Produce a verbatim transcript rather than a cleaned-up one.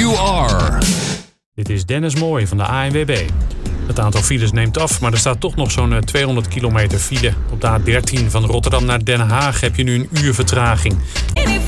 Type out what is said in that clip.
you are. Dit is Dennis Mooij van de A N W B. Het aantal files neemt af, maar er staat toch nog zo'n tweehonderd kilometer file. Op de A dertien van Rotterdam naar Den Haag heb je nu een uur vertraging.